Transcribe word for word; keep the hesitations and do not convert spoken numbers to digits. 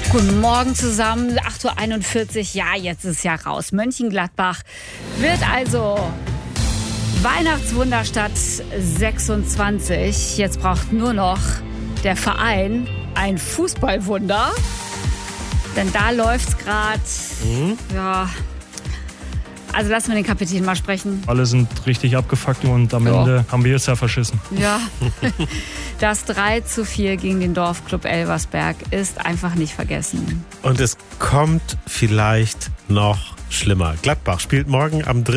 Guten Morgen zusammen, acht Uhr einundvierzig, ja, jetzt ist ja raus. Mönchengladbach wird also Weihnachtswunderstadt sechsundzwanzig. Jetzt braucht nur noch der Verein ein Fußballwunder. Denn da läuft's gerade, mhm. ja... Also lassen wir den Kapitän mal sprechen. Alle sind richtig abgefuckt und am ja. Ende haben wir jetzt ja verschissen. Ja, das drei zu vier gegen den Dorfclub Elversberg ist einfach nicht vergessen. Und es kommt vielleicht noch schlimmer. Gladbach spielt morgen am dritten